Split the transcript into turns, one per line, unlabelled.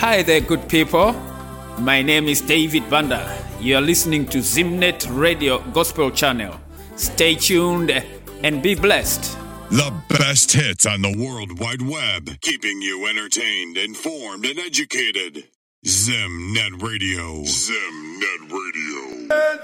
Hi there, good people. My name is David Banda. You are listening to Zimnet Radio Gospel Channel. Stay tuned and be blessed.
The best hits on the World Wide Web, keeping you entertained, informed, and educated. Zimnet Radio. Zimnet Radio.